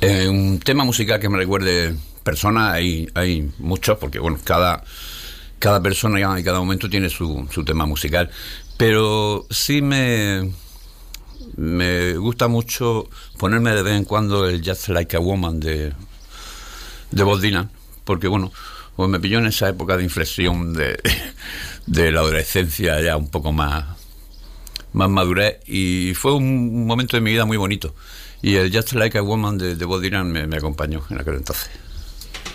Un tema musical que me recuerde personas, hay muchos, porque bueno, cada persona y cada momento tiene su tema musical. Pero sí me gusta mucho ponerme de vez en cuando el Just Like a Woman de Bob Dylan, porque bueno, pues me pilló en esa época de inflexión de la adolescencia, ya un poco más madurez, y fue un momento de mi vida muy bonito. Y el Just Like a Woman de Bob Dylan me acompañó en aquel entonces.